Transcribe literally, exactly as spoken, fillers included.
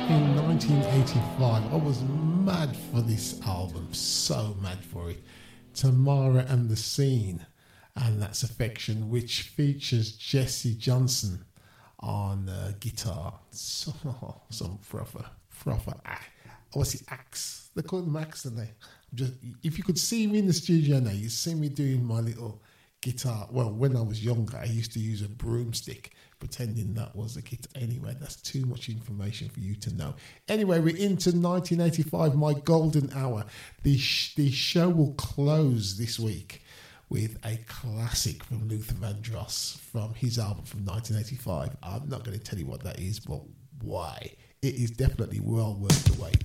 in nineteen eighty-five, I was mad for this album, so mad for it. Tamara and the Scene, and That's Affection, which features Jesse Johnson on uh, guitar. So, some proper, proper, what's it, axe? They call them axe, don't they? Just, if you could see me in the studio now, you'd see me doing my little guitar. Well, when I was younger, I used to use a broomstick, pretending that was a guitar. Anyway, that's too much information for you to know. Anyway, we're into nineteen eighty-five, my golden hour. The, sh- the show will close this week with a classic from Luther Vandross from his album from nineteen eighty-five. I'm not going to tell you what that is, but why. It is definitely well worth the wait.